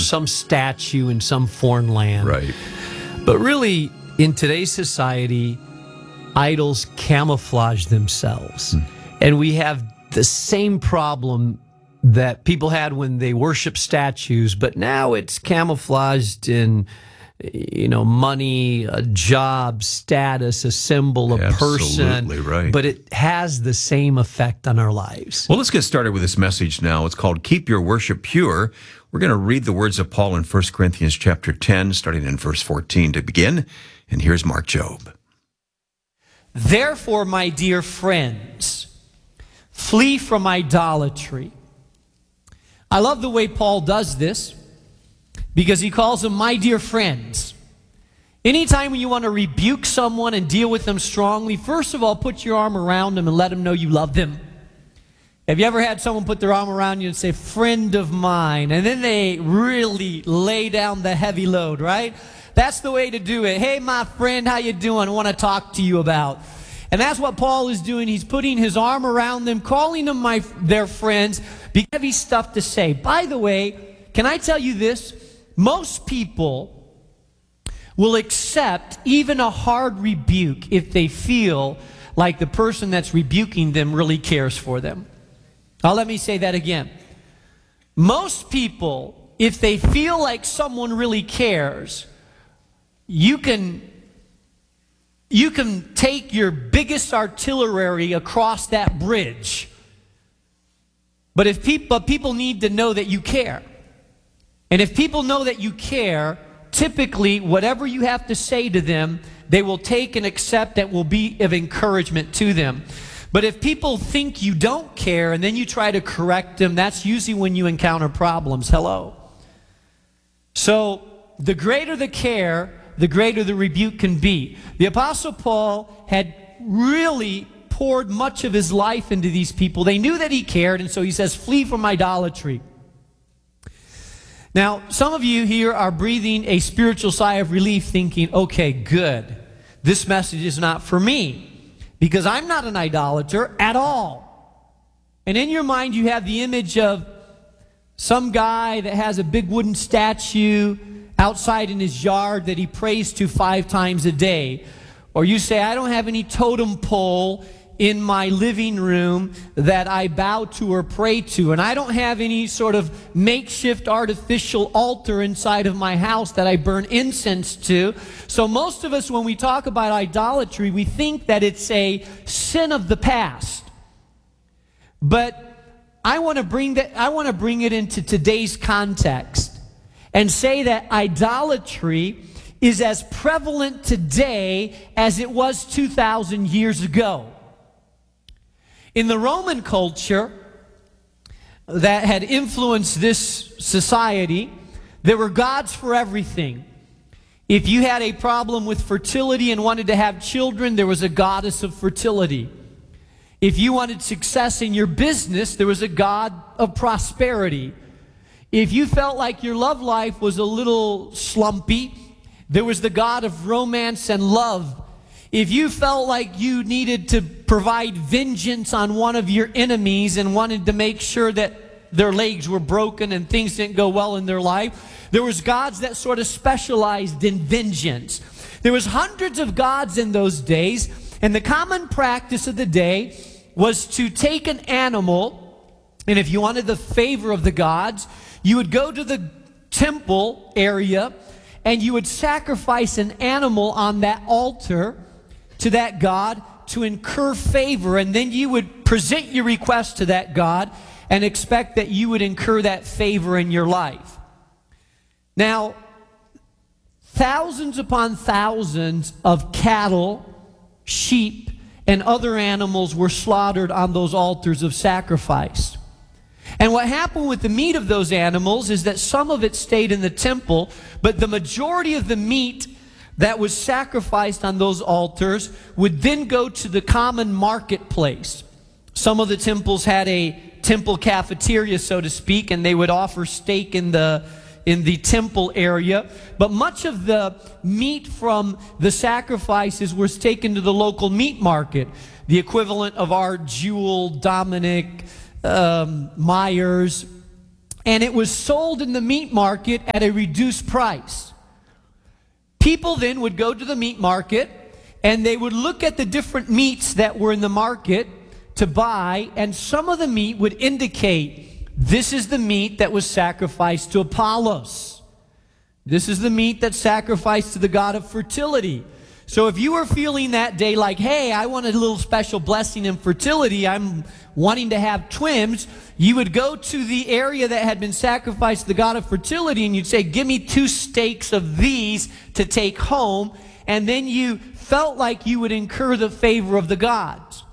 some statue in some foreign land. Right. But really, in today's society, idols camouflage themselves. And we have the same problem that people had when they worship statues, but now it's camouflaged in, money, a job, status, a symbol, a person. Absolutely right. But it has the same effect on our lives. Well, let's get started with this message now. It's called Keep Your Worship Pure. We're going to read the words of Paul in 1 Corinthians chapter 10, starting in verse 14 to begin. And here's Mark Jobe. Therefore, my dear friends, flee from idolatry. I love the way Paul does this because he calls them my dear friends. Anytime when you want to rebuke someone and deal with them strongly, first of all, put your arm around them and let them know you love them. Have you ever had someone put their arm around you and say, friend of mine, and then they really lay down the heavy load, right? That's the way to do it. Hey, my friend, how you doing? I want to talk to you about. And that's what Paul is doing. He's putting his arm around them, calling them their friends, because heavy stuff to say. By the way, can I tell you this? Most people will accept even a hard rebuke if they feel like the person that's rebuking them really cares for them. Now, let me say that again. Most people, if they feel like someone really cares, you can take your biggest artillery across that bridge. But people need to know that you care. And if people know that you care, typically whatever you have to say to them, they will take and accept that will be of encouragement to them. But if people think you don't care and then you try to correct them, that's usually when you encounter problems. Hello. So the greater the care, the greater the rebuke can be. The Apostle Paul had really poured much of his life into these people. They knew that he cared, and so he says, flee from idolatry. Now, some of you here are breathing a spiritual sigh of relief, thinking, okay, good. This message is not for me, because I'm not an idolater at all. And in your mind, you have the image of some guy that has a big wooden statue outside in his yard that he prays to 5 times a day. Or you say, I don't have any totem pole in my living room that I bow to or pray to. And I don't have any sort of makeshift artificial altar inside of my house that I burn incense to. So most of us, when we talk about idolatry, we think that it's a sin of the past. But I want to bring it into today's context and say that idolatry is as prevalent today as it was 2,000 years ago. In the Roman culture that had influenced this society, there were gods for everything. If you had a problem with fertility and wanted to have children, there was a goddess of fertility. If you wanted success in your business, there was a god of prosperity. If you felt like your love life was a little slumpy, there was the god of romance and love. If you felt like you needed to provide vengeance on one of your enemies and wanted to make sure that their legs were broken and things didn't go well in their life, there was gods that sort of specialized in vengeance. There was hundreds of gods in those days, and the common practice of the day was to take an animal, and if you wanted the favor of the gods, you would go to the temple area and you would sacrifice an animal on that altar to that God to incur favor, and then you would present your request to that God and expect that you would incur that favor in your life. Now, thousands upon thousands of cattle, sheep, and other animals were slaughtered on those altars of sacrifice. And what happened with the meat of those animals is that some of it stayed in the temple, but the majority of the meat that was sacrificed on those altars would then go to the common marketplace. Some of the temples had a temple cafeteria, so to speak, and they would offer steak in the temple area. But much of the meat from the sacrifices was taken to the local meat market, the equivalent of our Jewel, Dominic, Myers, and it was sold in the meat market at a reduced price. People then would go to the meat market, and they would look at the different meats that were in the market to buy, and some of the meat would indicate, this is the meat that was sacrificed to Apollos. This is the meat that's sacrificed to the god of fertility. So if you were feeling that day like, hey, I want a little special blessing in fertility, I'm wanting to have twins, you would go to the area that had been sacrificed to the god of fertility, and you'd say, give me 2 steaks of these to take home, and then you felt like you would incur the favor of the gods.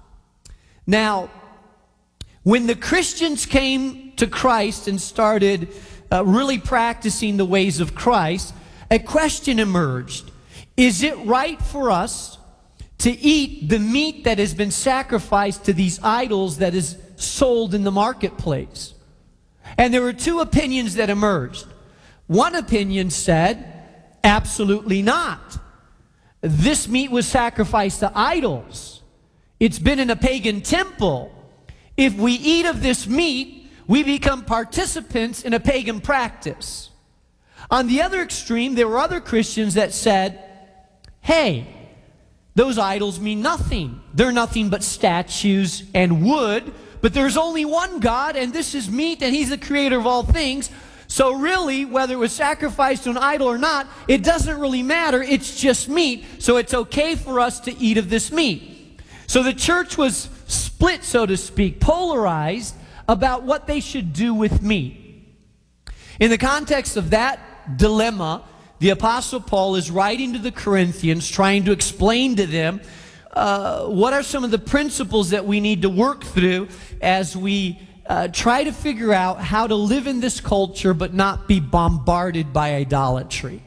Now, when the Christians came to Christ and started really practicing the ways of Christ, a question emerged. Is it right for us to eat the meat that has been sacrificed to these idols that is sold in the marketplace? And there were 2 opinions that emerged. One opinion said, absolutely not. This meat was sacrificed to idols. It's been in a pagan temple. If we eat of this meat, we become participants in a pagan practice. On the other extreme, there were other Christians that said, hey, those idols mean nothing. They're nothing but statues and wood, but there's only one God, and this is meat, and He's the creator of all things. So really, whether it was sacrificed to an idol or not, it doesn't really matter. It's just meat, so it's okay for us to eat of this meat. So the church was split, so to speak, polarized about what they should do with meat. In the context of that dilemma, the Apostle Paul is writing to the Corinthians, trying to explain to them what are some of the principles that we need to work through as we try to figure out how to live in this culture but not be bombarded by idolatry.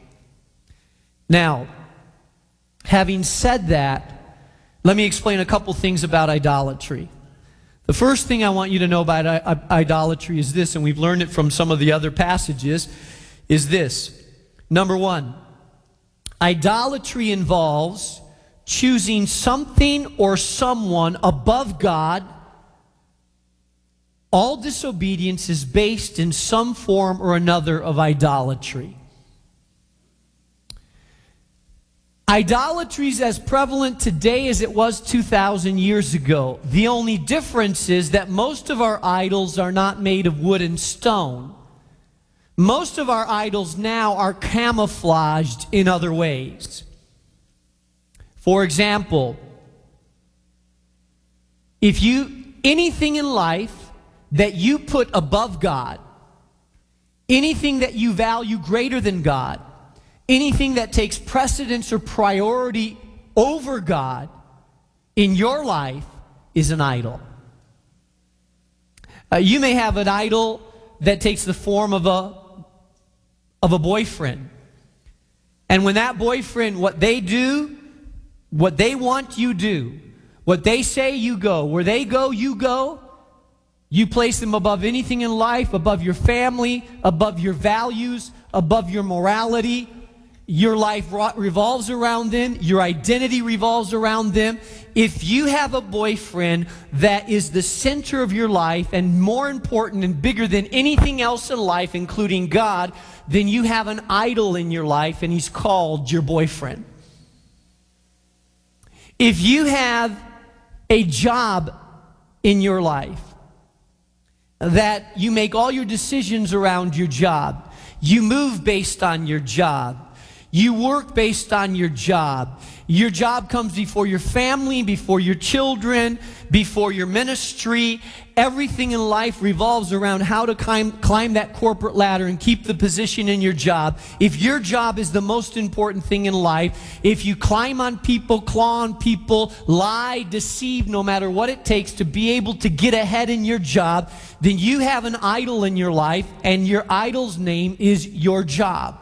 Now, having said that, let me explain a couple things about idolatry. The first thing I want you to know about idolatry is this, and we've learned it from some of the other passages, is this. Number 1, idolatry involves choosing something or someone above God. All disobedience is based in some form or another of idolatry. Idolatry is as prevalent today as it was 2,000 years ago. The only difference is that most of our idols are not made of wood and stone. Most of our idols now are camouflaged in other ways. For example, anything in life that you put above God, anything that you value greater than God, anything that takes precedence or priority over God in your life is an idol. You may have an idol that takes the form of a boyfriend. And when that boyfriend, what they do, what they want, you do. What they say, you go. Where they go, you go. You place them above anything in life, above your family, above your values, above your morality. Your life revolves around them. Your identity revolves around them. If you have a boyfriend that is the center of your life and more important and bigger than anything else in life, including God, then you have an idol in your life, and he's called your boyfriend. If you have a job in your life that you make all your decisions around your job, you move based on your job, you work based on your job comes before your family, before your children, before your ministry. Everything in life revolves around how to climb that corporate ladder and keep the position in your job. If your job is the most important thing in life, if you climb on people, claw on people, lie, deceive, no matter what it takes to be able to get ahead in your job, then you have an idol in your life, and your idol's name is your job.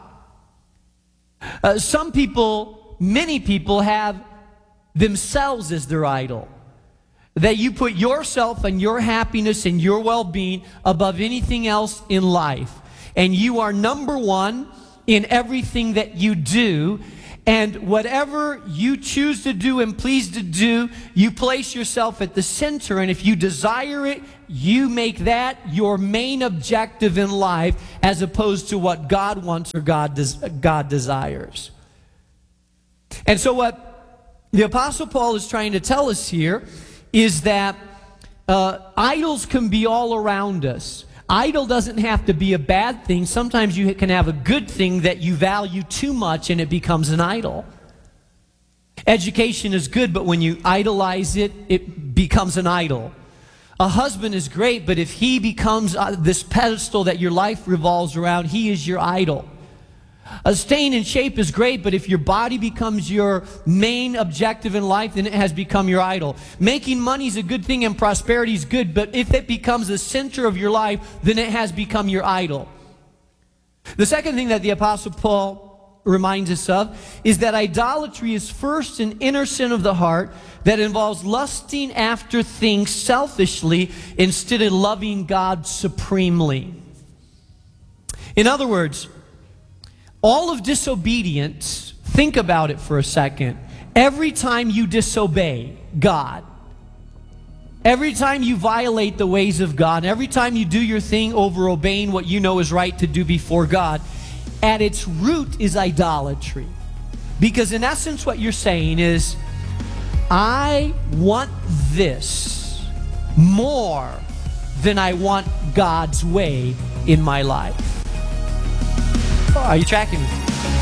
Many people have themselves as their idol. That you put yourself and your happiness and your well-being above anything else in life. And you are number one in everything that you do. And whatever you choose to do and please to do, you place yourself at the center. And if you desire it, you make that your main objective in life as opposed to what God wants or God desires. And so what the Apostle Paul is trying to tell us here is that idols can be all around us. Idol doesn't have to be a bad thing. Sometimes you can have a good thing that you value too much and it becomes an idol. Education is good, but when you idolize it, it becomes an idol. A husband is great, but if he becomes this pedestal that your life revolves around, he is your idol. Staying in shape is great, but if your body becomes your main objective in life, then it has become your idol. Making money is a good thing and prosperity is good, but if it becomes the center of your life, then it has become your idol. The second thing that the Apostle Paul reminds us of is that idolatry is first an inner sin of the heart that involves lusting after things selfishly instead of loving God supremely. In other words, all of disobedience, think about it for a second. Every time you disobey God, every time you violate the ways of God, every time you do your thing over obeying what you know is right to do before God, at its root is idolatry. Because in essence what you're saying is, I want this more than I want God's way in my life. Are you tracking me?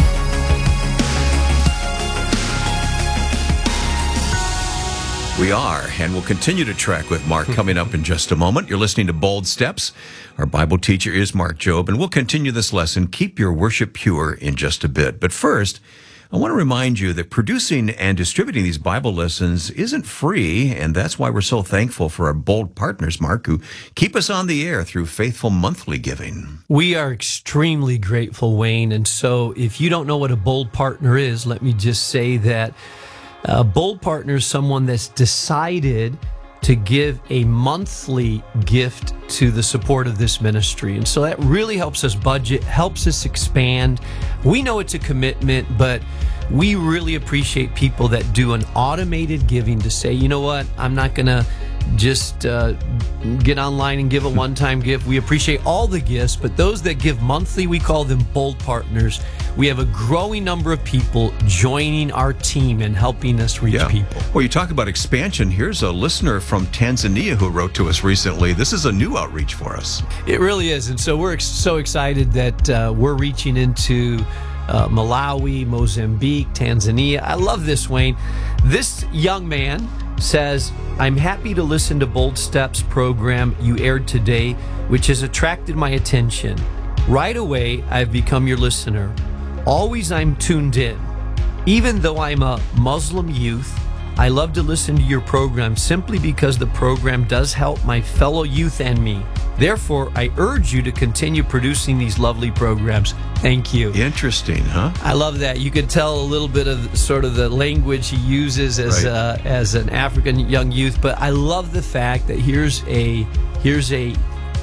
We are, and we'll continue to track with Mark coming up in just a moment. You're listening to Bold Steps. Our Bible teacher is Mark Jobe, and we'll continue this lesson, Keep Your Worship Pure, in just a bit. But first, I want to remind you that producing and distributing these Bible lessons isn't free, and that's why we're so thankful for our bold partners, Mark, who keep us on the air through faithful monthly giving. We are extremely grateful, Wayne. And so if you don't know what a bold partner is, let me just say that a bold partner is someone that's decided to give a monthly gift to the support of this ministry. And so that really helps us budget, helps us expand. We know it's a commitment, but we really appreciate people that do an automated giving to say, you know what, I'm not going to just get online and give a one-time gift. We appreciate all the gifts, but those that give monthly, we call them bold partners. We have a growing number of people joining our team and helping us reach people. Well, you talk about expansion. Here's a listener from Tanzania who wrote to us recently. This is a new outreach for us. It really is. And so we're so excited that we're reaching into Malawi, Mozambique, Tanzania. I love this, Wayne. This young man says, I'm happy to listen to Bold Steps program you aired today, which has attracted my attention. Right away, I've become your listener. Always I'm tuned in. Even though I'm a Muslim youth, I love to listen to your program simply because the program does help my fellow youth and me. Therefore, I urge you to continue producing these lovely programs. Thank you. Interesting, huh? I love that. You could tell a little bit of sort of the language he uses as an African young youth, but I love the fact that here's a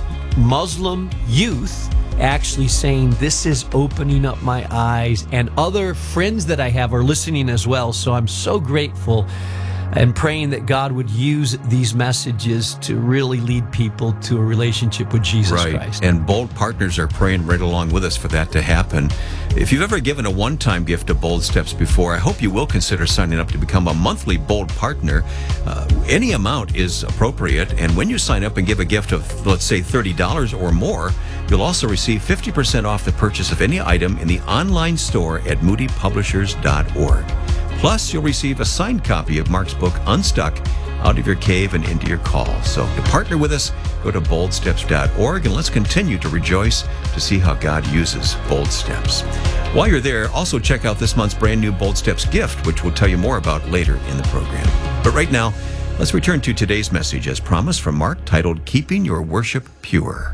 Muslim youth actually saying, this is opening up my eyes, and other friends that I have are listening as well. So I'm so grateful and praying that God would use these messages to really lead people to a relationship with Jesus Christ. And bold partners are praying right along with us for that to happen. If you've ever given a one-time gift to Bold Steps before, I hope you will consider signing up to become a monthly bold partner. Any amount is appropriate, and when you sign up and give a gift of, let's say, $30 or more, you'll also receive 50% off the purchase of any item in the online store at moodypublishers.org. Plus, you'll receive a signed copy of Mark's book, Unstuck, Out of Your Cave and Into Your Call. So to partner with us, go to boldsteps.org, and let's continue to rejoice to see how God uses Bold Steps. While you're there, also check out this month's brand new Bold Steps gift, which we'll tell you more about later in the program. But right now, let's return to today's message as promised from Mark, titled Keeping Your Worship Pure.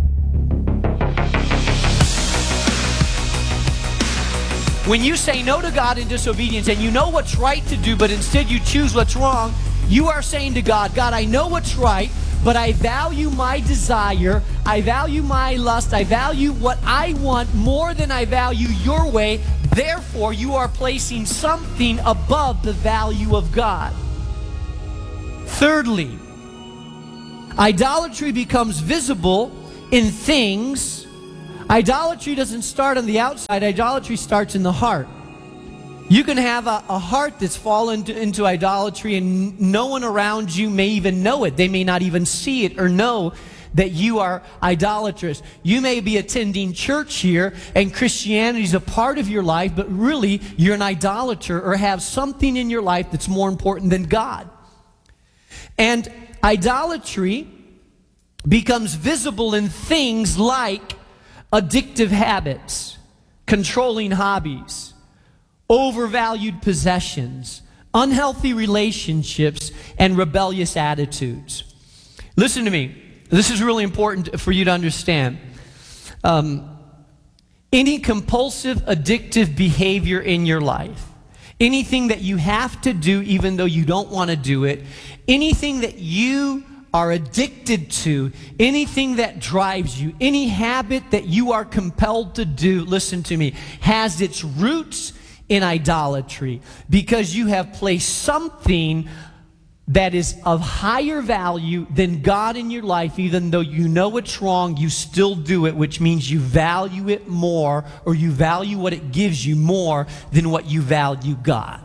When you say no to God in disobedience and you know what's right to do, but instead you choose what's wrong, you are saying to God, God, I know what's right, but I value my desire. I value my lust. I value what I want more than I value your way. Therefore, you are placing something above the value of God. Thirdly, idolatry becomes visible in things. Idolatry doesn't start on the outside. Idolatry starts in the heart. You can have a heart that's fallen into idolatry, and no one around you may even know it. They may not even see it or know that you are idolatrous. You may be attending church here, and Christianity is a part of your life, but really you're an idolater or have something in your life that's more important than God. And idolatry becomes visible in things like addictive habits, controlling hobbies, overvalued possessions, unhealthy relationships, and rebellious attitudes. Listen to me. This is really important for you to understand. Any compulsive, addictive behavior in your life, anything that you have to do even though you don't want to do it, anything that you are addicted to, anything that drives you, any habit that you are compelled to do, listen to me, has its roots in idolatry, because you have placed something that is of higher value than God in your life. Even though you know it's wrong, you still do it, which means you value it more, or you value what it gives you more than what you value God.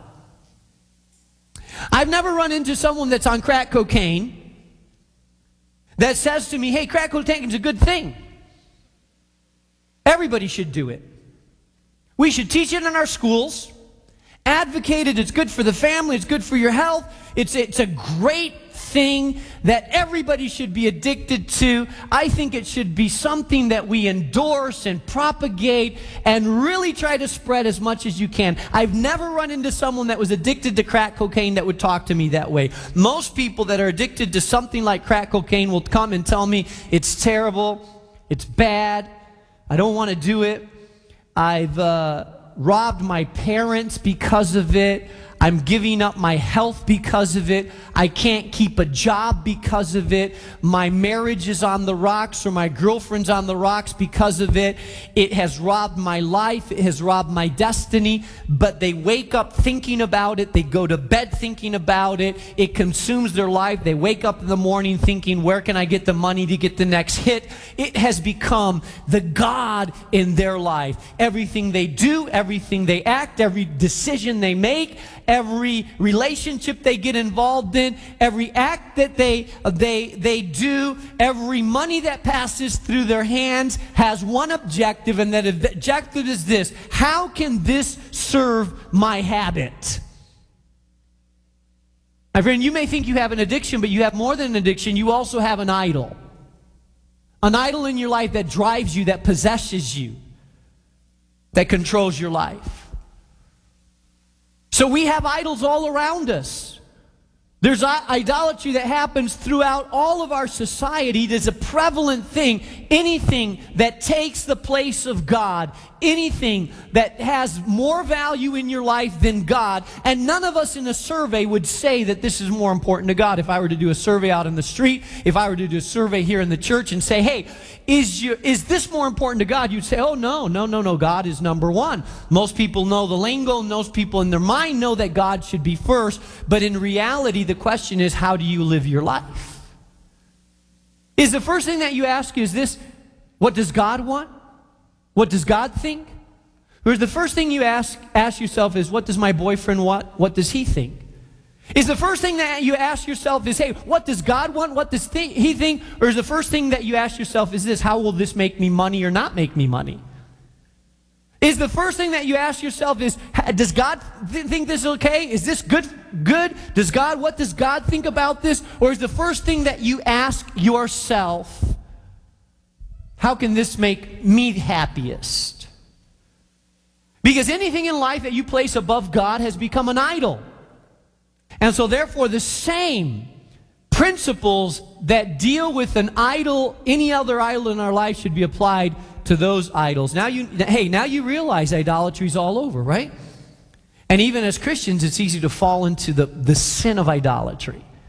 I've never run into someone that's on crack cocaine that says to me, hey, crack cocaine is a good thing. Everybody should do it. We should teach it in our schools, advocate it. It's good for the family. It's good for your health. It's a great thing that everybody should be addicted to. I think it should be something that we endorse and propagate and really try to spread as much as you can. I've never run into someone that was addicted to crack cocaine that would talk to me that way. Most people that are addicted to something like crack cocaine will come and tell me it's terrible, it's bad, I don't want to do it. I've robbed my parents because of it. I'm giving up my health because of it. I can't keep a job because of it. My marriage is on the rocks, or my girlfriend's on the rocks because of it. It has robbed my life. It has robbed my destiny. But they wake up thinking about it. They go to bed thinking about it. It consumes their life. They wake up in the morning thinking, where can I get the money to get the next hit? It has become the God in their life. Everything they do, everything they act, every decision they make, every relationship they get involved in, every act that they do, every money that passes through their hands has one objective, and that objective is this: how can this serve my habit? My friend, you may think you have an addiction, but you have more than an addiction. You also have an idol. An idol in your life that drives you, that possesses you, that controls your life. So we have idols all around us. There's idolatry that happens throughout all of our society. It is a prevalent thing. Anything that takes the place of God, anything that has more value in your life than God. And none of us in a survey would say that this is more important to God. If I were to do a survey out in the street, if I were to do a survey here in the church and say, hey, is this more important to God? You'd say, oh, no, God is number one. Most people know the lingo, and most people in their mind know that God should be first. But in reality, the question is, how do you live your life? Is the first thing that you ask, is this, what does God want? What does God think? Or is the first thing you ask yourself is, what does my boyfriend want? What does he think? Is the first thing that you ask yourself is, hey, what does God want? What does he think? Or is the first thing that you ask yourself is this: how will this make me money or not make me money? Is the first thing that you ask yourself is, does God think this is okay? Is this good? What does God think about this? Or is the first thing that you ask yourself, how can this make me happiest? Because anything in life that you place above God has become an idol. And so therefore the same principles that deal with an idol, any other idol in our life, should be applied to those idols. Now you realize idolatry is all over, right? And even as Christians, it's easy to fall into the sin of idolatry.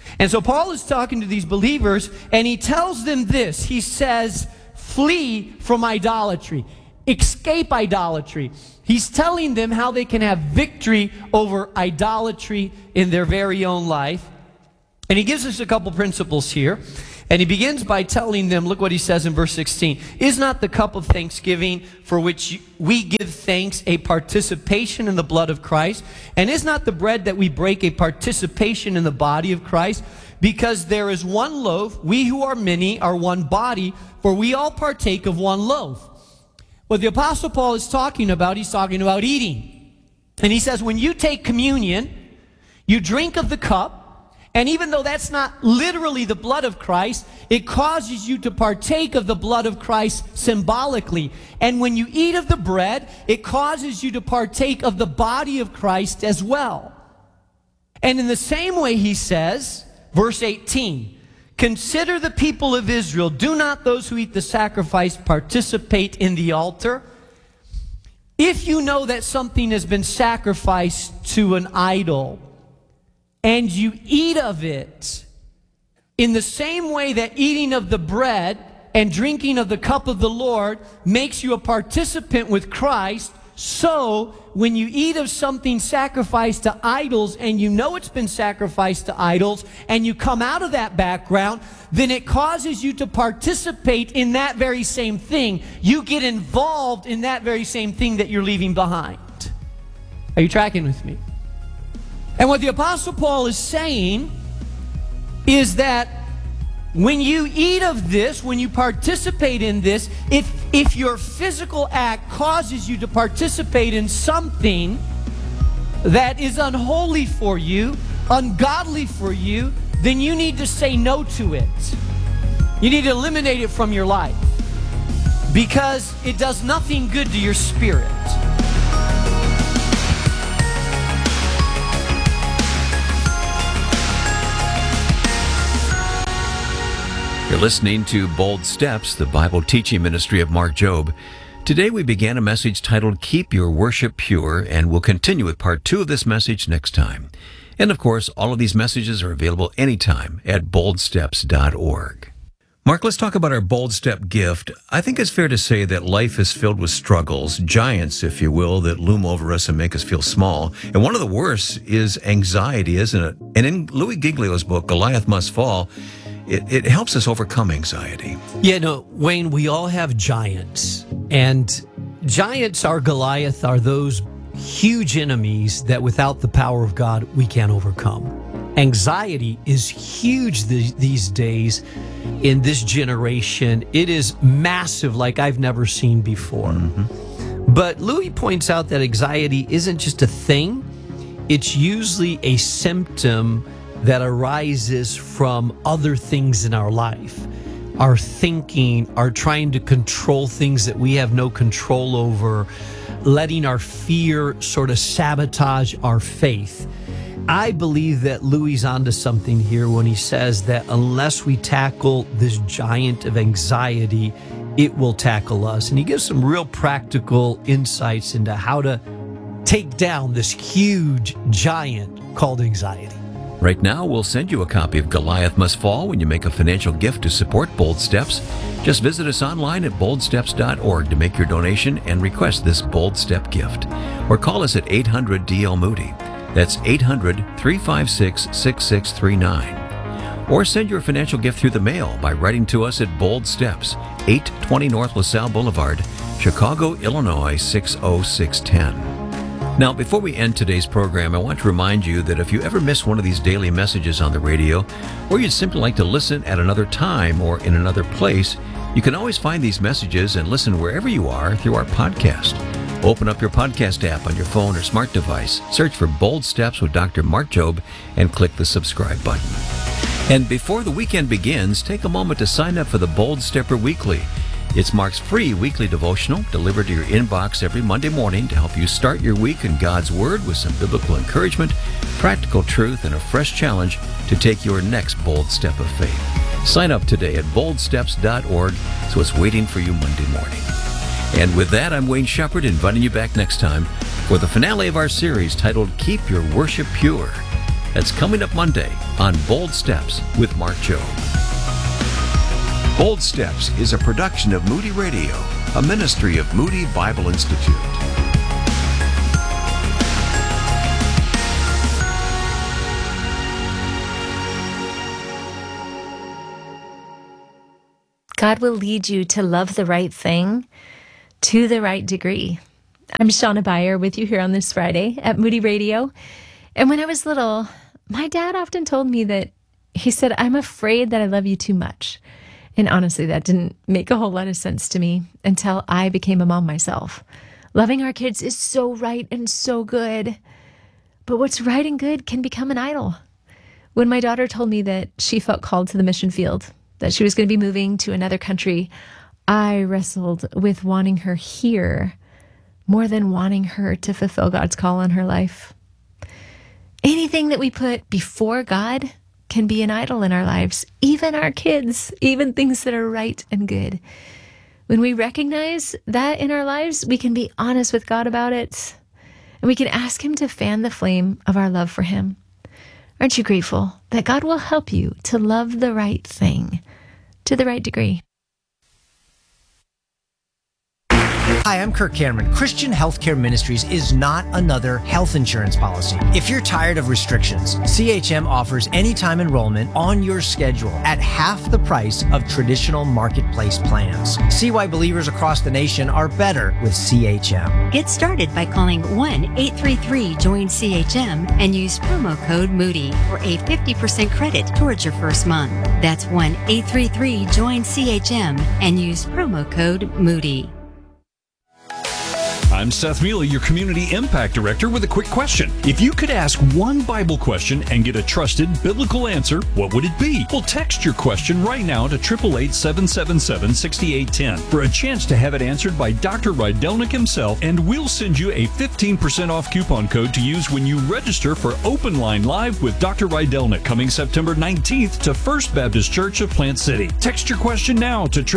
And so Paul is talking to these believers, and he tells them this. He says, flee from idolatry. Escape idolatry. He's telling them how they can have victory over idolatry in their very own life. And he gives us a couple principles here. And he begins by telling them, look what he says in verse 16. Is not the cup of thanksgiving for which we give thanks a participation in the blood of Christ? And is not the bread that we break a participation in the body of Christ? Because there is one loaf, we who are many are one body, for we all partake of one loaf. What the Apostle Paul is talking about, he's talking about eating. And he says, when you take communion, you drink of the cup, and even though that's not literally the blood of Christ, it causes you to partake of the blood of Christ symbolically. And when you eat of the bread, it causes you to partake of the body of Christ as well. And in the same way, he says, verse 18, consider the people of Israel. Do not those who eat the sacrifice participate in the altar? If you know that something has been sacrificed to an idol, and you eat of it, in the same way that eating of the bread and drinking of the cup of the Lord makes you a participant with Christ, so when you eat of something sacrificed to idols and you know it's been sacrificed to idols and you come out of that background, then it causes you to participate in that very same thing. You get involved in that very same thing that you're leaving behind. Are you tracking with me? And what the Apostle Paul is saying is that when you eat of this, when you participate in this, if your physical act causes you to participate in something that is unholy for you, ungodly for you, then you need to say no to it. You need to eliminate it from your life because it does nothing good to your spirit. You're listening to Bold Steps, the Bible teaching ministry of Mark Jobe. Today we began a message titled Keep Your Worship Pure, and we'll continue with part 2 of this message next time. And of course, all of these messages are available anytime at boldsteps.org. Mark, let's talk about our Bold Step gift. I think it's fair to say that life is filled with struggles, giants, if you will, that loom over us and make us feel small. And one of the worst is anxiety, isn't it? And in Louis Giglio's book, Goliath Must Fall, it helps us overcome anxiety. Yeah, no, Wayne, we all have giants. And giants are Goliath, are those huge enemies that without the power of God, we can't overcome. Anxiety is huge these days in this generation. It is massive like I've never seen before. Mm-hmm. But Louis points out that anxiety isn't just a thing. It's usually a symptom that arises from other things in our life. Our thinking, our trying to control things that we have no control over, letting our fear sort of sabotage our faith. I believe that Louis onto something here when he says that unless we tackle this giant of anxiety, it will tackle us. And he gives some real practical insights into how to take down this huge giant called anxiety. Right now, we'll send you a copy of Goliath Must Fall when you make a financial gift to support Bold Steps. Just visit us online at boldsteps.org to make your donation and request this Bold Step gift. Or call us at 800-DL-MOODY. That's 800-356-6639. Or send your financial gift through the mail by writing to us at Bold Steps, 820 North LaSalle Boulevard, Chicago, Illinois, 60610. Now, before we end today's program, I want to remind you that if you ever miss one of these daily messages on the radio, or you'd simply like to listen at another time or in another place, you can always find these messages and listen wherever you are through our podcast. Open up your podcast app on your phone or smart device, search for Bold Steps with Dr. Mark Jobe, and click the subscribe button. And before the weekend begins, take a moment to sign up for the Bold Stepper Weekly. It's Mark's free weekly devotional delivered to your inbox every Monday morning to help you start your week in God's Word with some biblical encouragement, practical truth, and a fresh challenge to take your next bold step of faith. Sign up today at boldsteps.org so it's waiting for you Monday morning. And with that, I'm Wayne Shepherd inviting you back next time for the finale of our series titled Keep Your Worship Pure. That's coming up Monday on Bold Steps with Mark Jobe. Bold Steps is a production of Moody Radio, a ministry of Moody Bible Institute. God will lead you to love the right thing to the right degree. I'm Shauna Beyer with you here on this Friday at Moody Radio. And when I was little, my dad often told me that he said, I'm afraid that I love you too much. And honestly, that didn't make a whole lot of sense to me until I became a mom myself. Loving our kids is so right and so good. But what's right and good can become an idol. When my daughter told me that she felt called to the mission field, that she was going to be moving to another country, I wrestled with wanting her here more than wanting her to fulfill God's call on her life. Anything that we put before God can be an idol in our lives, even our kids, even things that are right and good. When we recognize that in our lives, we can be honest with God about it, and we can ask Him to fan the flame of our love for Him. Aren't you grateful that God will help you to love the right thing to the right degree? Hi, I'm Kirk Cameron. Christian Healthcare Ministries is not another health insurance policy. If you're tired of restrictions, CHM offers anytime enrollment on your schedule at half the price of traditional marketplace plans. See why believers across the nation are better with CHM. Get started by calling 1-833-JOIN-CHM and use promo code Moody for a 50% credit towards your first month. That's 1-833-JOIN-CHM and use promo code Moody. I'm Seth Mealy, your Community Impact Director, with a quick question. If you could ask one Bible question and get a trusted biblical answer, what would it be? Well, text your question right now to 888-777-6810 for a chance to have it answered by Dr. Rydelnik himself, and we'll send you a 15% off coupon code to use when you register for Open Line Live with Dr. Rydelnik coming September 19th to First Baptist Church of Plant City. Text your question now to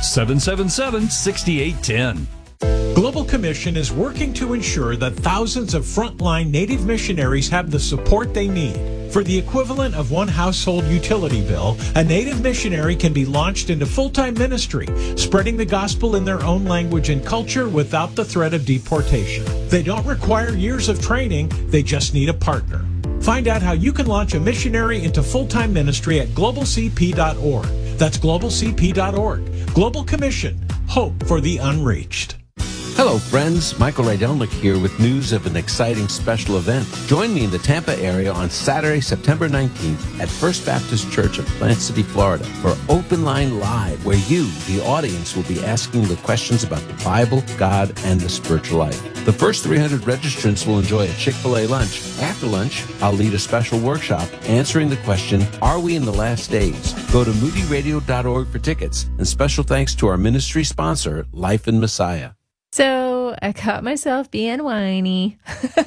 888-777-6810. Global Commission is working to ensure that thousands of frontline Native missionaries have the support they need. For the equivalent of one household utility bill, a Native missionary can be launched into full-time ministry, spreading the gospel in their own language and culture without the threat of deportation. They don't require years of training, they just need a partner. Find out how you can launch a missionary into full-time ministry at globalcp.org. That's globalcp.org. Global Commission, hope for the unreached. Hello, friends. Michael Rydelnik here with news of an exciting special event. Join me in the Tampa area on Saturday, September 19th at First Baptist Church of Plant City, Florida for Open Line Live, where you, the audience, will be asking the questions about the Bible, God, and the spiritual life. The first 300 registrants will enjoy a Chick-fil-A lunch. After lunch, I'll lead a special workshop answering the question, are we in the last days? Go to moodyradio.org for tickets. And special thanks to our ministry sponsor, Life in Messiah. So I caught myself being whiny.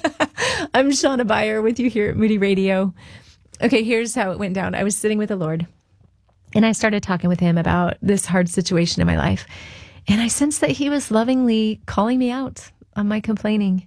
I'm Shauna Beyer with you here at Moody Radio. Okay, here's how it went down. I was sitting with the Lord, and I started talking with Him about this hard situation in my life. And I sensed that He was lovingly calling me out on my complaining.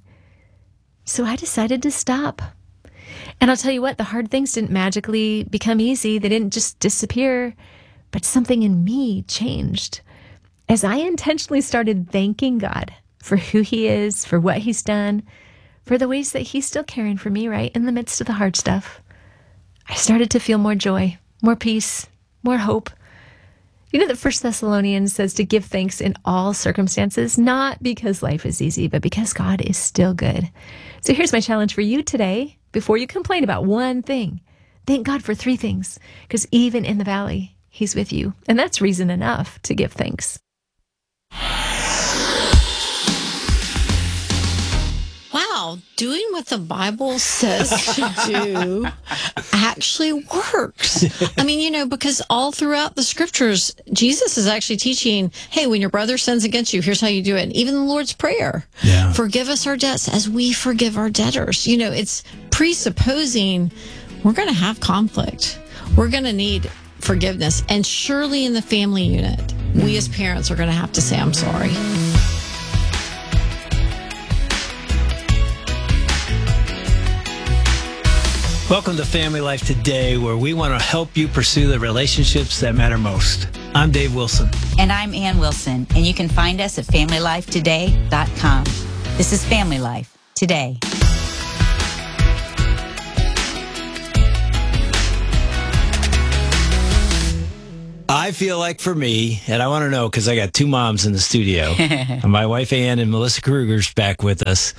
So I decided to stop. And I'll tell you what, the hard things didn't magically become easy. They didn't just disappear, but something in me changed. As I intentionally started thanking God for who He is, for what He's done, for the ways that He's still caring for me right in the midst of the hard stuff, I started to feel more joy, more peace, more hope. You know that 1 Thessalonians says to give thanks in all circumstances, not because life is easy, but because God is still good. So here's my challenge for you today. Before you complain about one thing, thank God for 3 things, because even in the valley, He's with you. And that's reason enough to give thanks. Wow, doing what the Bible says to do actually works. I mean, you know, because all throughout the scriptures, Jesus is actually teaching, hey, when your brother sins against you, here's how you do it. And even the Lord's Prayer, forgive us our debts as we forgive our debtors. You know, it's presupposing we're going to have conflict. We're going to need forgiveness. And surely in the family unit, we as parents are going to have to say, I'm sorry. Welcome to Family Life Today, where we want to help you pursue the relationships that matter most. I'm Dave Wilson. And I'm Ann Wilson, and you can find us at FamilyLifeToday.com. This is Family Life Today. I feel like for me, and I want to know because I got two moms in the studio, and my wife Ann and Melissa Kruger's back with us.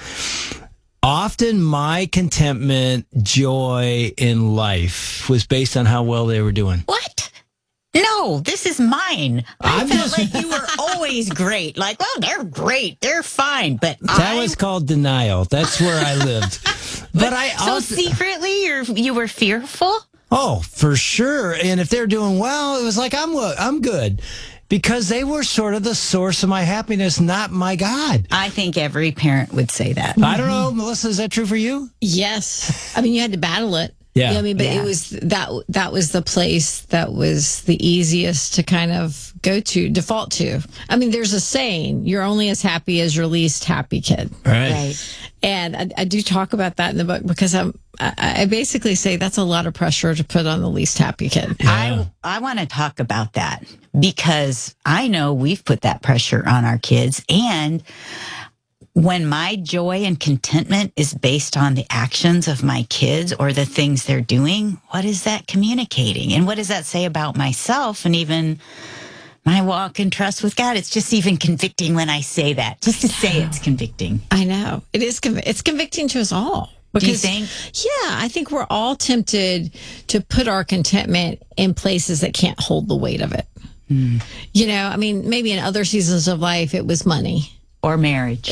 Often my contentment, joy in life was based on how well they were doing. What? No, this is mine. I felt like you were always great. Like, well, they're great. They're fine. But that was called denial. That's where I lived. But I so also, secretly you were fearful? Oh, for sure. And if they're doing well, it was like, I'm good. Because they were sort of the source of my happiness, not my God. I think every parent would say that. I don't know, Melissa, is that true for you? Yes. I mean, you had to battle it. Yeah. I mean, but it was that was the place that was the easiest to kind of go to, default to. I mean, there's a saying, you're only as happy as your least happy kid. Right. And I do talk about that in the book because I basically say that's a lot of pressure to put on the least happy kid. Yeah. I want to talk about that because I know we've put that pressure on our kids. And when my joy and contentment is based on the actions of my kids or the things they're doing, what is that communicating? And what does that say about myself and even my walk and trust with God? It's just even convicting when I say that. Just to say it's convicting. I know. It is. It's convicting to us all. Do you think? Yeah, I think we're all tempted to put our contentment in places that can't hold the weight of it. Mm. You know, I mean, maybe in other seasons of life, it was money. Or marriage.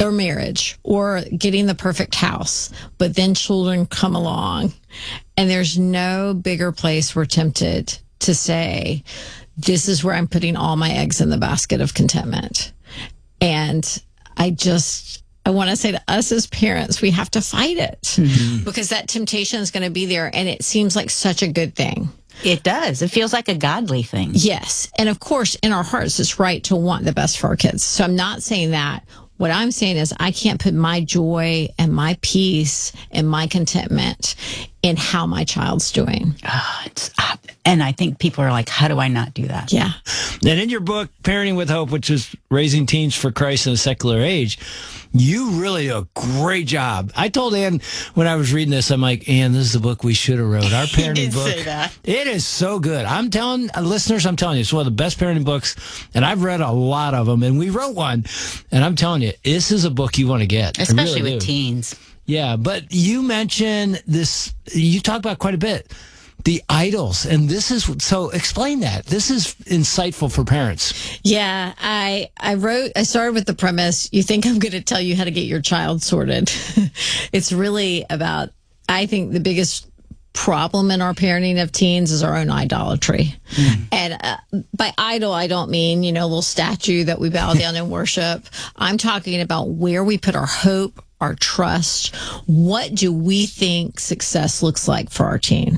Or getting the perfect house. But then children come along, and there's no bigger place we're tempted to say, this is where I'm putting all my eggs in the basket of contentment. And I want to say to us as parents, we have to fight it because that temptation is going to be there. And it seems like such a good thing. It does. It feels like a godly thing. Yes. And of course, in our hearts, it's right to want the best for our kids. So I'm not saying that. What I'm saying is I can't put my joy and my peace and my contentment in how my child's doing. Oh, and I think people are like, how do I not do that? Yeah. And in your book, Parenting with Hope, which is raising teens for Christ in a secular age, you really do a great job. I told Ann when I was reading this, I'm like, Ann, this is the book we should have wrote. Our parenting book. Say that. It is so good. I'm telling listeners, I'm telling you, it's one of the best parenting books. And I've read a lot of them. And we wrote one. And I'm telling you, this is a book you want to get. Especially really with teens. Yeah. But you mentioned this, you talk about quite a bit. The idols. And this is, so explain that. This is insightful for parents. Yeah, I started with the premise, you think I'm going to tell you how to get your child sorted. It's really about, I think the biggest problem in our parenting of teens is our own idolatry. And by idol, I don't mean, a little statue that we bow down and worship. I'm talking about where we put our hope, our trust. What do we think success looks like for our teen?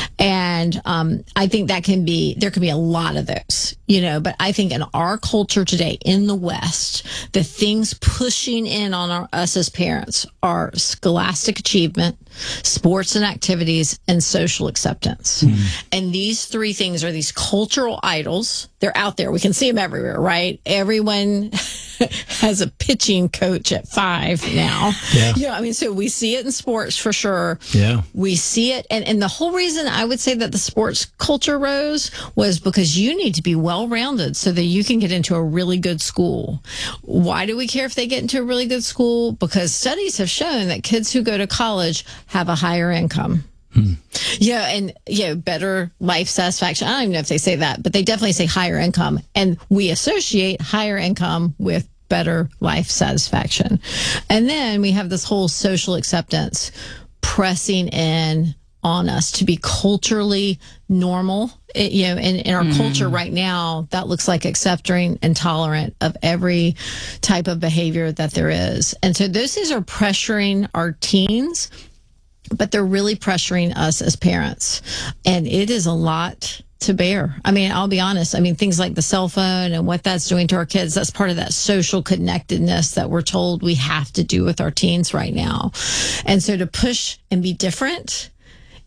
And I think there can be a lot of those, but I think in our culture today in the West, the things pushing in on us as parents are scholastic achievement, sports and activities, and social acceptance. And these three things are these cultural idols. They're out there. We can see them everywhere, right? Everyone has a pitching coach at 5 now. Yeah. So we see it in sports for sure. Yeah. We see it. And the whole reason I would say that the sports culture rose was because you need to be well-rounded so that you can get into a really good school. Why do we care if they get into a really good school? Because studies have shown that kids who go to college have a higher income. Yeah, and better life satisfaction. I don't even know if they say that, but they definitely say higher income. And we associate higher income with better life satisfaction. And then we have this whole social acceptance pressing in on us to be culturally normal. In our culture right now, that looks like accepting and tolerant of every type of behavior that there is. And so those things are pressuring our teens, but they're really pressuring us as parents. And it is a lot to bear. I'll be honest. Things like the cell phone and what that's doing to our kids, that's part of that social connectedness that we're told we have to do with our teens right now. And so to push and be different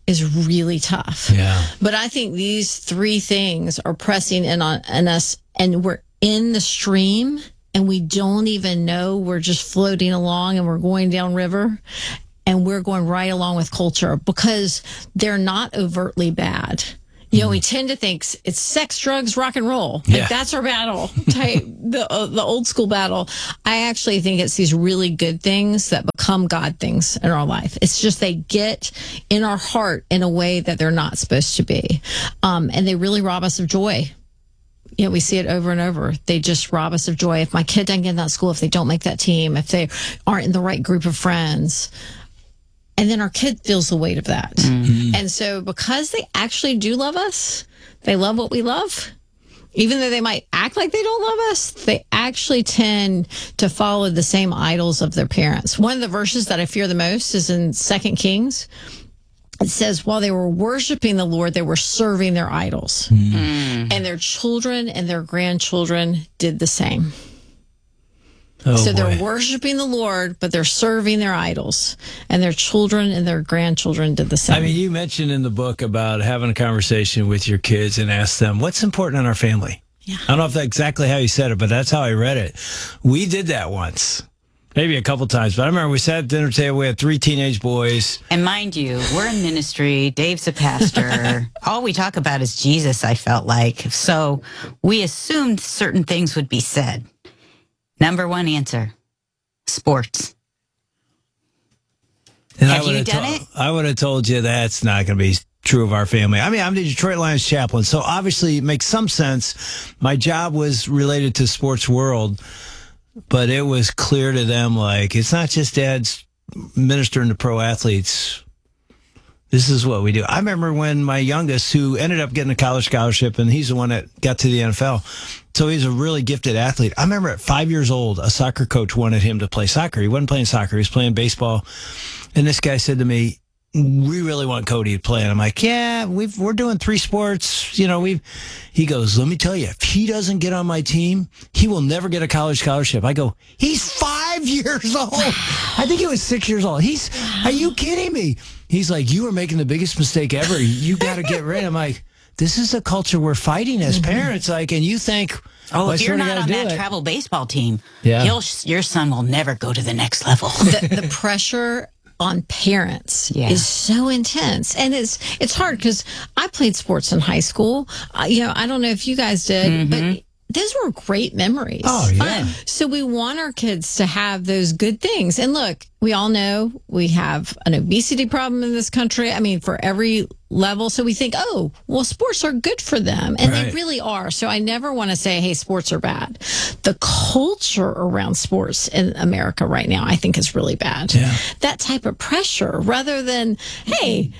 is really tough. Yeah. But I think these three things are pressing in on us, and we're in the stream and we don't even know. We're just floating along and we're going downriver, and we're going right along with culture because they're not overtly bad. You know, we tend to think it's sex, drugs, rock and roll. Yeah. Like that's our battle type, the old school battle. I actually think it's these really good things that become God things in our life. It's just they get in our heart in a way that they're not supposed to be. And they really rob us of joy. You know, we see it over and over. They just rob us of joy. If my kid doesn't get in that school, if they don't make that team, if they aren't in the right group of friends, and then our kid feels the weight of that. Mm-hmm. And so because they actually do love us, they love what we love, even though they might act like they don't love us, they actually tend to follow the same idols of their parents. One of the verses that I fear the most is in 2 Kings. It says, while they were worshiping the Lord, they were serving their idols. Mm. And their children and their grandchildren did the same. Oh, so they're boy. worshiping the Lord, but they're serving their idols. And their children and their grandchildren did the same. I mean, you mentioned in the book about having a conversation with your kids and ask them, what's important in our family? Yeah. I don't know if that's exactly how you said it, but that's how I read it. We did that once. Maybe a couple times, but I remember we sat at the dinner table. We had 3 teenage boys. And mind you, we're in ministry. Dave's a pastor. All we talk about is Jesus, I felt like. So we assumed certain things would be said. Number 1 answer, sports. And Have you done it? I would have told you that's not going to be true of our family. I mean, I'm the Detroit Lions chaplain, so obviously it makes some sense. My job was related to sports world, but it was clear to them, like, it's not just dad's ministering to pro athletes. This is what we do. I remember when my youngest, who ended up getting a college scholarship, and he's the one that got to the NFL, so he's a really gifted athlete. I remember at 5 years old, a soccer coach wanted him to play soccer. He wasn't playing soccer. He was playing baseball. And this guy said to me, we really want Cody to play. And I'm like, yeah, we're doing 3 sports. You know, he goes, let me tell you, if he doesn't get on my team, he will never get a college scholarship. I go, he's 5 years old. I think he was 6 years old. Are you kidding me? He's like, you are making the biggest mistake ever. You got to get rid. I'm like, this is the culture we're fighting as parents. Like, and you think, oh, if you're not on that travel baseball team, yeah, your son will never go to the next level. The pressure on parents is so intense, and it's hard because I played sports in high school. You know, I don't know if you guys did, but those were great memories. Oh, yeah. So we want our kids to have those good things. And look, we all know we have an obesity problem in this country. I mean, for every level. So we think, oh, well, sports are good for them. And they really are. So I never want to say, hey, sports are bad. The culture around sports in America right now, I think is really bad. Yeah. That type of pressure rather than, hey,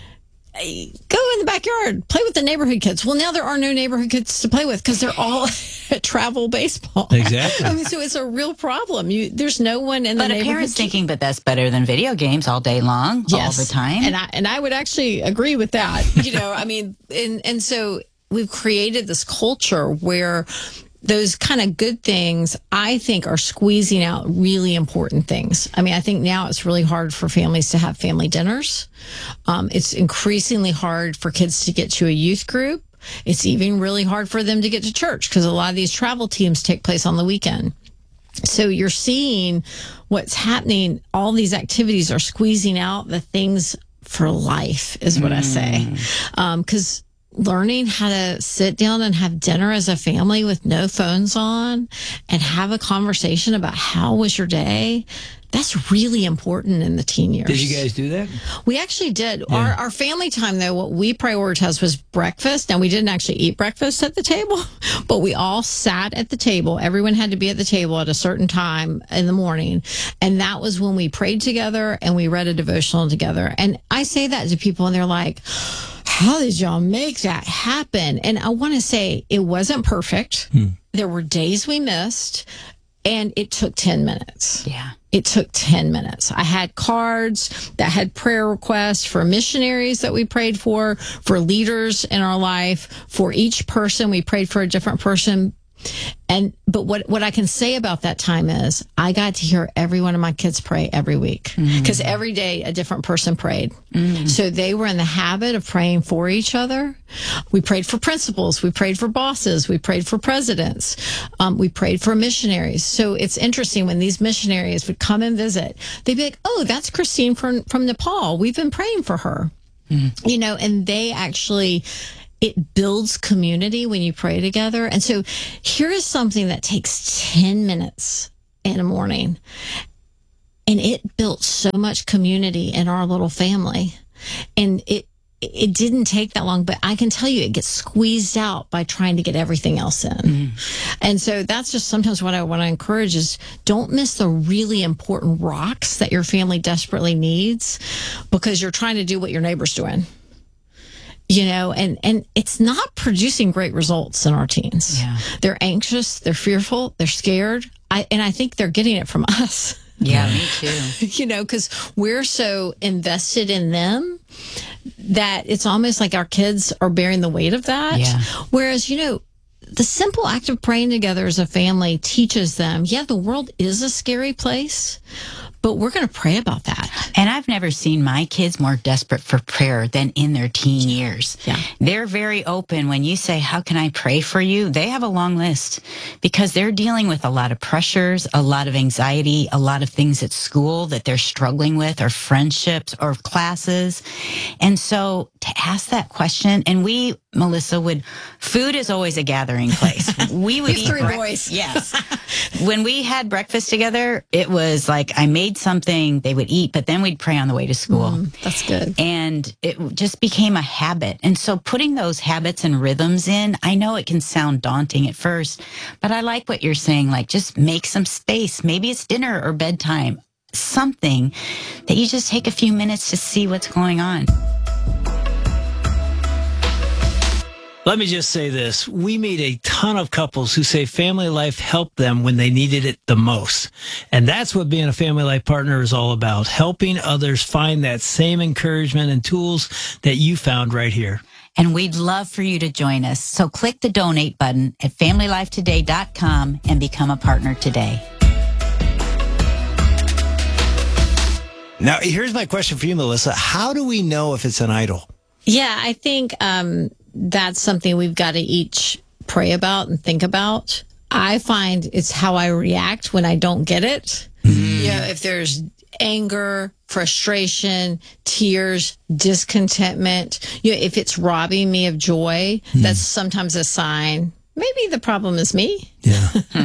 go in the backyard, play with the neighborhood kids. Well, now there are no neighborhood kids to play with because they're all at travel baseball. Exactly. I mean, so it's a real problem. There's no one in the neighborhood. But a parent's thinking, but that's better than video games all day long, all the time. And I would actually agree with that. You know, I mean, and so we've created this culture where those kind of good things, I think, are squeezing out really important things. I mean, I think now it's really hard for families to have family dinners. It's increasingly hard for kids to get to a youth group. It's even really hard for them to get to church because a lot of these travel teams take place on the weekend. So you're seeing what's happening. All these activities are squeezing out the things for life, is what I say. Because learning how to sit down and have dinner as a family with no phones on and have a conversation about how was your day, that's really important in the teen years. Did you guys do that? We actually did. Yeah. Our family time, though, what we prioritized was breakfast. Now, we didn't actually eat breakfast at the table, but we all sat at the table. Everyone had to be at the table at a certain time in the morning. And that was when we prayed together and we read a devotional together. And I say that to people and they're like, how did y'all make that happen? And I want to say it wasn't perfect. There were days we missed, and it took 10 minutes. Yeah. It took 10 minutes. I had cards that had prayer requests for missionaries that we prayed for leaders in our life. For each person, we prayed for a different person. But what I can say about that time is I got to hear every one of my kids pray every week, because every day a different person prayed. So they were in the habit of praying for each other. We prayed for principals. We prayed for bosses. We prayed for presidents. We prayed for missionaries. So it's interesting when these missionaries would come and visit, they'd be like, oh, that's Christine from Nepal. We've been praying for her. You know, and they actually, it builds community when you pray together. And so here is something that takes 10 minutes in the morning. And it built so much community in our little family. And it didn't take that long, but I can tell you it gets squeezed out by trying to get everything else in. And so that's just sometimes what I want to encourage is don't miss the really important rocks that your family desperately needs because you're trying to do what your neighbor's doing. You know, and it's not producing great results in our teens. Yeah. They're anxious, they're fearful, they're scared. And I think they're getting it from us. Yeah, me too. You know, because we're so invested in them that it's almost like our kids are bearing the weight of that. Yeah. Whereas, you know, the simple act of praying together as a family teaches them, yeah, the world is a scary place, but we're going to pray about that. And I've never seen my kids more desperate for prayer than in their teen years. Yeah. They're very open. When you say, how can I pray for you? They have a long list because they're dealing with a lot of pressures, a lot of anxiety, a lot of things at school that they're struggling with, or friendships or classes. And so to ask that question, and we, Melissa, food is always a gathering place. We would eat 3 boys. Yes. When we had breakfast together, it was like I made something they would eat, but then we'd pray on the way to school. That's good. And it just became a habit. And so putting those habits and rhythms in, I know it can sound daunting at first, but I like what you're saying, like just make some space. Maybe it's dinner or bedtime, something that you just take a few minutes to see what's going on. Let me just say this. We meet a ton of couples who say family life helped them when they needed it the most. And that's what being a family life partner is all about, helping others find that same encouragement and tools that you found right here. And we'd love for you to join us. So click the donate button at familylifetoday.com and become a partner today. Now, here's my question for you, Melissa. How do we know if it's an idol? Yeah, I think that's something we've got to each pray about and think about. I find it's how I react when I don't get it. You know, if there's anger, frustration, tears, discontentment, you know, if it's robbing me of joy, that's sometimes a sign. Maybe the problem is me. Yeah.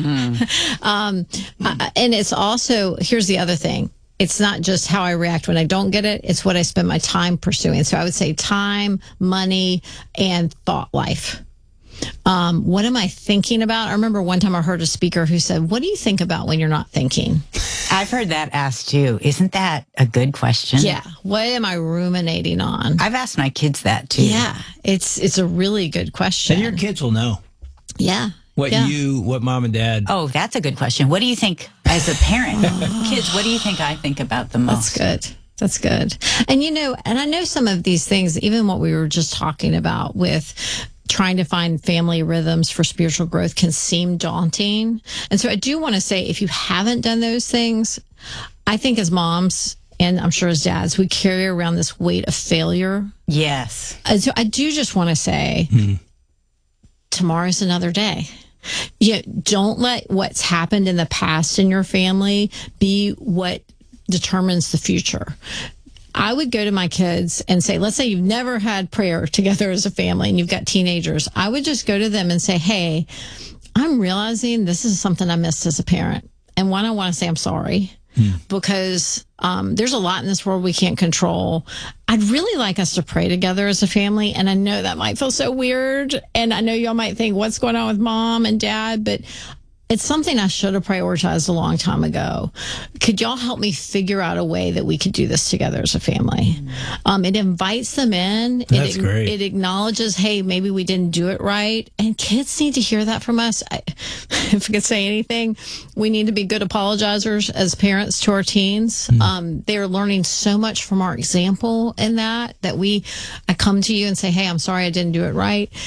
And it's also, here's the other thing. It's not just how I react when I don't get it. It's what I spend my time pursuing. So I would say time, money, and thought life. What am I thinking about? I remember one time I heard a speaker who said, what do you think about when you're not thinking? I've heard that asked too. Isn't that a good question? Yeah. What am I ruminating on? I've asked my kids that too. Yeah. It's a really good question. And your kids will know. Yeah. What mom and dad. Oh, that's a good question. What do you think as a parent? Kids, what do you think I think about the most? That's good. And you know, and I know some of these things, even what we were just talking about with trying to find family rhythms for spiritual growth can seem daunting. And so I do want to say, if you haven't done those things, I think as moms, and I'm sure as dads, we carry around this weight of failure. Yes. And so I do just want to say, tomorrow's another day. Yeah, don't let what's happened in the past in your family be what determines the future. I would go to my kids and say, let's say you've never had prayer together as a family and you've got teenagers. I would just go to them and say, hey, I'm realizing this is something I missed as a parent. And one, I want to say I'm sorry because there's a lot in this world we can't control. I'd really like us to pray together as a family. And I know that might feel so weird. And I know y'all might think, what's going on with mom and dad? But it's something I should have prioritized a long time ago. Could y'all help me figure out a way that we could do this together as a family? It invites them in. That's great. It acknowledges, hey, maybe we didn't do it right. And kids need to hear that from us. If I could say anything, we need to be good apologizers as parents to our teens. They are learning so much from our example in that I come to you and say, hey, I'm sorry I didn't do it right.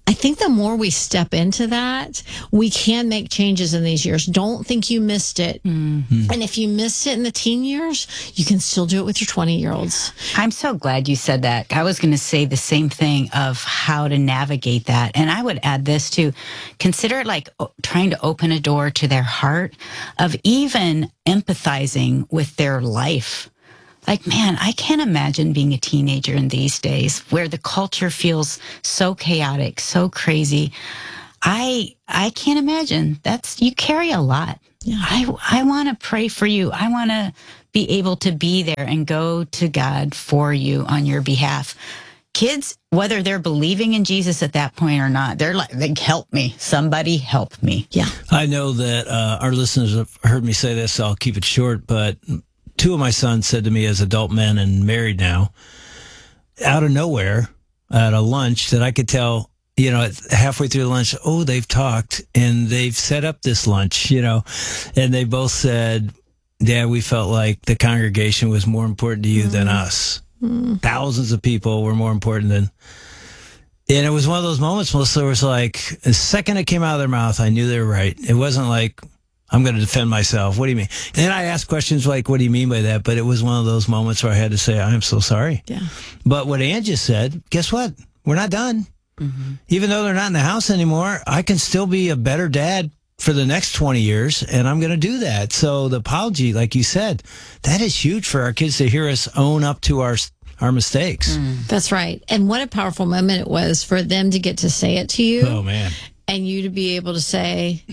I think the more we step into that, we can make changes in these years. Don't think you missed it. And if you missed it in the teen years, you can still do it with your 20-year-olds. I'm so glad you said that. I was going to say the same thing of how to navigate that. And I would add this too. Consider it like trying to open a door to their heart, of even empathizing with their life. Like, man, I can't imagine being a teenager in these days where the culture feels so chaotic, so crazy. I can't imagine. You carry a lot. Yeah. I want to pray for you. I want to be able to be there and go to God for you on your behalf. Kids, whether they're believing in Jesus at that point or not, they're like, help me. Somebody help me. Yeah. I know that our listeners have heard me say this, so I'll keep it short, but 2 of my sons said to me as adult men and married now, out of nowhere at a lunch, that I could tell, halfway through the lunch, they've talked and they've set up this lunch, and they both said, Dad, we felt like the congregation was more important to you than us. Thousands of people were more important than. And it was one of those moments, Melissa, was like, the second it came out of their mouth, I knew they were right. It wasn't like, I'm going to defend myself. What do you mean? And I asked questions like, what do you mean by that? But it was one of those moments where I had to say, I'm so sorry. Yeah. But what Ann just said, guess what? We're not done. Even though they're not in the house anymore, I can still be a better dad for the next 20 years, and I'm going to do that. So the apology, like you said, that is huge for our kids to hear us own up to our mistakes. That's right. And what a powerful moment it was for them to get to say it to you. Oh, man. And you to be able to say,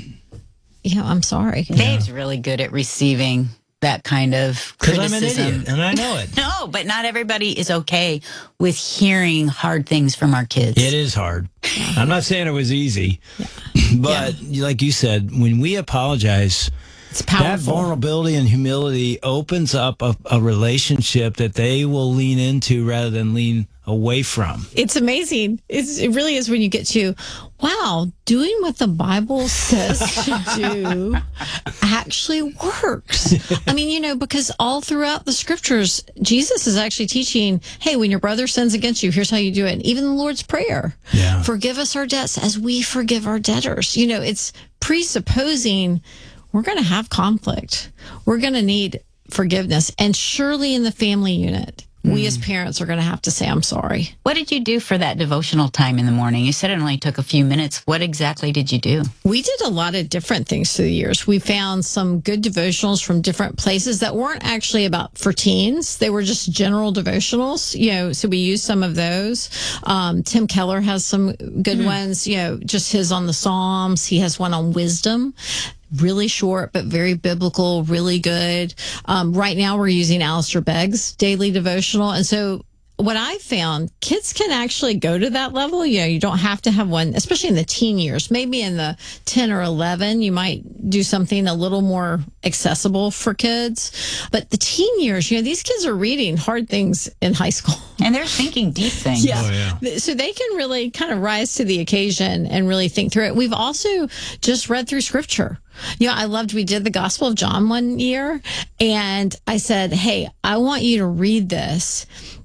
I'm sorry. Dave's really good at receiving that kind of criticism. Because I'm an idiot, and I know it. No, but not everybody is okay with hearing hard things from our kids. It is hard. I'm not saying it was easy, but like you said, when we apologize, it's powerful. That vulnerability and humility opens up a relationship that they will lean into rather than lean away from. It's amazing. It really is when you get to, wow, doing what the Bible says to do actually works. I mean, because all throughout the scriptures, Jesus is actually teaching, hey, when your brother sins against you, here's how you do it. And even the Lord's Prayer, forgive us our debts as we forgive our debtors. It's presupposing we're going to have conflict. We're going to need forgiveness. And surely in the family unit, we as parents are going to have to say, I'm sorry. What did you do for that devotional time in the morning? You said it only took a few minutes. What exactly did you do? We did a lot of different things through the years. We found some good devotionals from different places that weren't actually for teens. They were just general devotionals, so we used some of those. Tim Keller has some good ones, just his on the Psalms. He has one on wisdom. Really short, but very biblical, really good. Right now we're using Alistair Begg's daily devotional. And so what I found, kids can actually go to that level. You don't have to have one, especially in the teen years. Maybe in the 10 or 11, you might do something a little more accessible for kids. But the teen years, these kids are reading hard things in high school. And they're thinking deep things. So they can really kind of rise to the occasion and really think through it. We've also just read through scripture. We did the Gospel of John one year, and I said, hey, I want you to read this.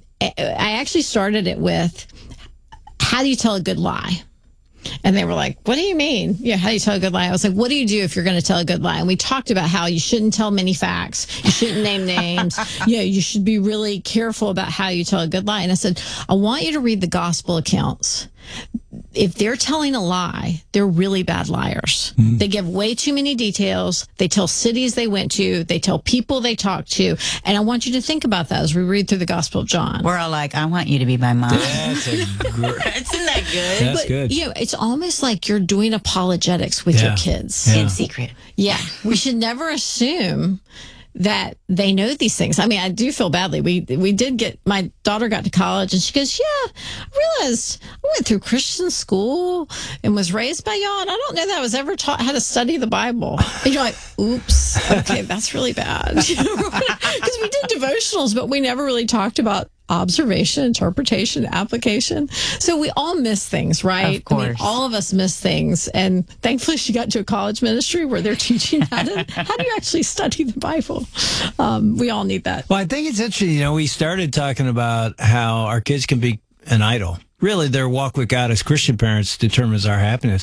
I actually started it with, how do you tell a good lie? And they were like, what do you mean? How do you tell a good lie? I was like, what do you do if you're going to tell a good lie? And we talked about how you shouldn't tell many facts. You shouldn't name names. You should be really careful about how you tell a good lie. And I said, I want you to read the gospel accounts. If they're telling a lie, they're really bad liars. They give way too many details. They tell cities they went to. They tell people they talked to. And I want you to think about that as we read through the Gospel of John. We're all like, I want you to be my mom. That's Isn't that good? That's good. It's almost like you're doing apologetics with your kids. In secret. Yeah. We should never assume that they know these things. I mean, I do feel badly. We did my daughter got to college and she goes, I realized I went through Christian school and was raised by y'all, and I don't know that I was ever taught how to study the Bible. And you're like, oops, okay, that's really bad. Because we did devotionals, but we never really talked about observation, interpretation, application. So we all miss things, right? Of course. I mean, all of us miss things. And thankfully she got to a college ministry where they're teaching how do you actually study the Bible. We all need that. Well, I think it's interesting. We started talking about how our kids can be an idol. really their walk with God as Christian parents determines our happiness.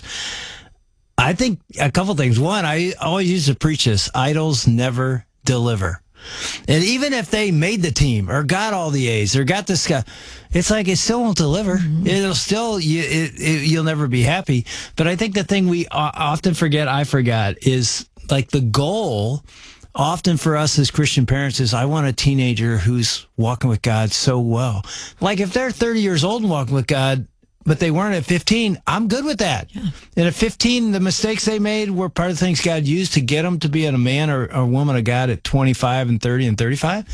I think a couple things. One, I always used to preach this: idols never deliver. And even if they made the team or got all the A's or got this guy, it's like it still won't deliver. It'll still, you'll never be happy. But I think the thing we often forget, I forgot, is like the goal often for us as Christian parents is, I want a teenager who's walking with God so well. Like if they're 30 years old and walking with God, but they weren't at 15, I'm good with that. Yeah. And at 15, the mistakes they made were part of the things God used to get them to be a man or a woman of God at 25 and 30 and 35.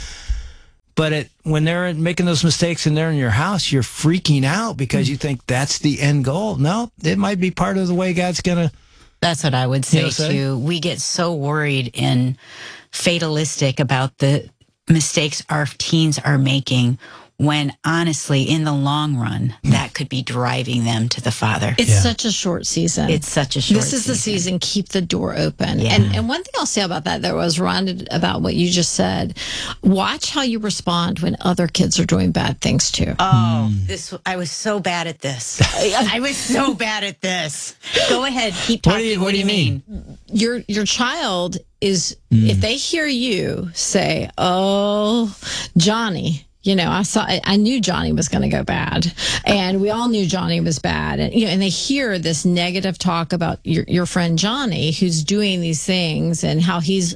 But when they're making those mistakes and they're in your house, you're freaking out because you think that's the end goal. No, it might be part of the way God's going to. That's what I would say too. We get so worried and fatalistic about the mistakes our teens are making, when honestly, in the long run, that could be driving them to the Father. It's such a short season. It's such a short season. This is the season. Keep the door open. Yeah. And one thing I'll say about that was rounded about what you just said. Watch how you respond when other kids are doing bad things too. Oh, I was so bad at this. I was so bad at this. Go ahead. Keep talking. What do you mean? Your child is, if they hear you say, "Oh, Johnny," you know, I knew Johnny was going to go bad, and we all knew Johnny was bad. And, and they hear this negative talk about your friend Johnny, who's doing these things and how he's,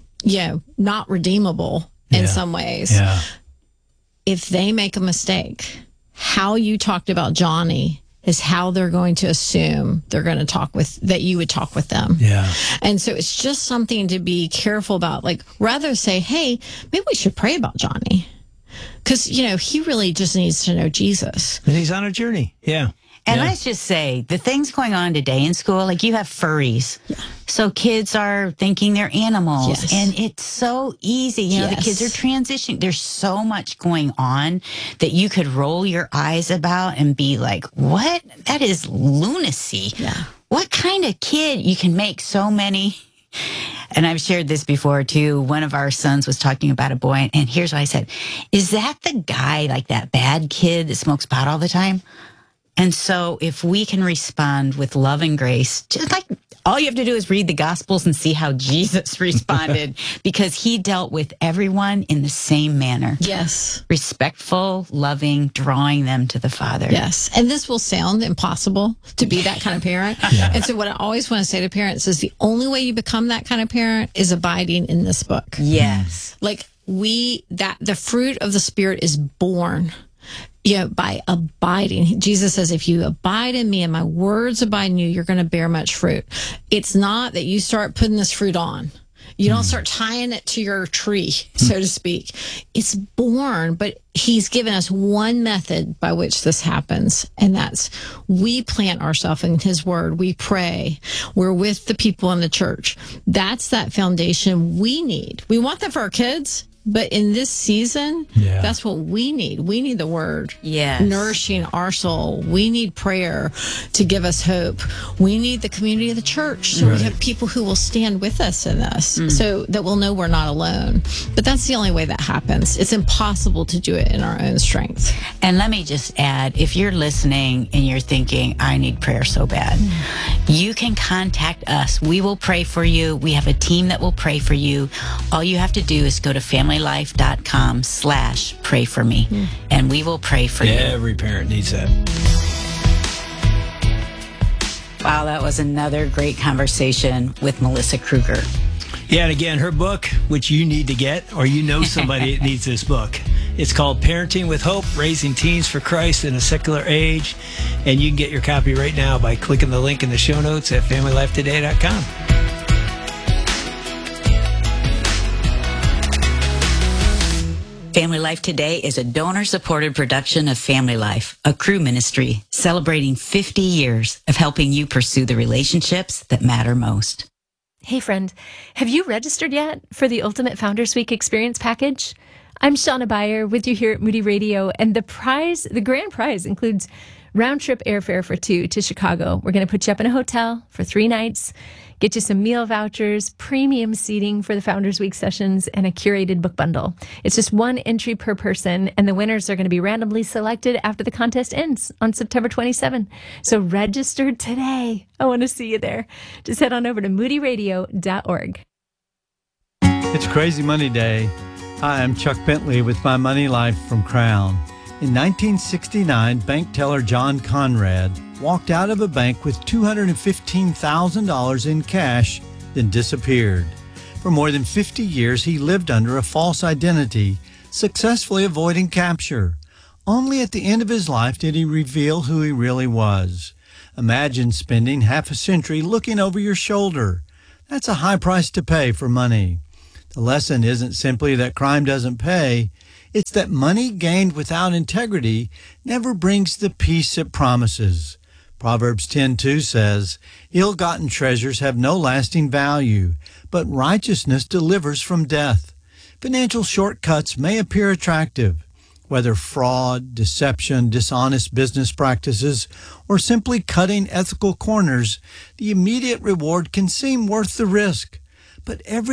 not redeemable in some ways. Yeah. If they make a mistake, how you talked about Johnny is how they're going to assume they're going to that you would talk with them. Yeah. And so it's just something to be careful about. Like, rather say, hey, maybe we should pray about Johnny. Because, he really just needs to know Jesus. And he's on a journey. Yeah. And let's just say, the things going on today in school, like you have furries. Yeah. So kids are thinking they're animals. Yes. And it's so easy. The kids are transitioning. There's so much going on that you could roll your eyes about and be like, what? That is lunacy. Yeah. What kind of kid? You can make so many. And I've shared this before too. One of our sons was talking about a boy, and here's what I said: is that the guy, like that bad kid that smokes pot all the time? And so if we can respond with love and grace, just like all you have to do is read the Gospels and see how Jesus responded, because he dealt with everyone in the same manner. Yes. Respectful, loving, drawing them to the Father. Yes. And this will sound impossible to be that kind of parent. Yeah. And so what I always want to say to parents is the only way you become that kind of parent is abiding in this book. Yes. Like the fruit of the Spirit is born by abiding. Jesus says, if you abide in me and my words abide in you, you're going to bear much fruit. It's not that you start putting this fruit on. You don't start tying it to your tree, so to speak. It's born, but he's given us one method by which this happens, and that's we plant ourselves in his word. We pray. We're with the people in the church. That's that foundation we need. We want that for our kids. But in this season, that's what we need. We need the word nourishing our soul. We need prayer to give us hope. We need the community of the church. So we have people who will stand with us in this so that we'll know we're not alone. But that's the only way that happens. It's impossible to do it in our own strength. And let me just add, if you're listening and you're thinking, I need prayer so bad, you can contact us. We will pray for you. We have a team that will pray for you. All you have to do is go to familylife.com/pray for me, and we will pray for you. Every parent needs that. Wow, that was another great conversation with Melissa Kruger. Yeah, and again, her book, which you need to get, or somebody that needs this book. It's called Parenting with Hope, Raising Teens for Christ in a Secular Age. And you can get your copy right now by clicking the link in the show notes at FamilyLifeToday.com. Family Life Today is a donor-supported production of Family Life, a Cru ministry celebrating 50 years of helping you pursue the relationships that matter most. Hey friend, have you registered yet for the Ultimate Founders Week Experience Package? I'm Shauna Beyer with you here at Moody Radio, and the grand prize includes round-trip airfare for two to Chicago. We're going to put you up in a hotel for 3 nights, Get you some meal vouchers, premium seating for the Founders Week sessions, and a curated book bundle. It's just one entry per person, and the winners are going to be randomly selected after the contest ends on September 27. So register today. I want to see you there. Just head on over to moodyradio.org. It's Crazy Money Day. Hi, I'm Chuck Bentley with My Money Life from Crown. In 1969, bank teller John Conrad walked out of a bank with $215,000 in cash, then disappeared. For more than 50 years, he lived under a false identity, successfully avoiding capture. Only at the end of his life did he reveal who he really was. Imagine spending half a century looking over your shoulder. That's a high price to pay for money. The lesson isn't simply that crime doesn't pay. It's that money gained without integrity never brings the peace it promises. Proverbs 10:2 says, "Ill-gotten treasures have no lasting value, but righteousness delivers from death." Financial shortcuts may appear attractive. Whether fraud, deception, dishonest business practices, or simply cutting ethical corners, the immediate reward can seem worth the risk. But every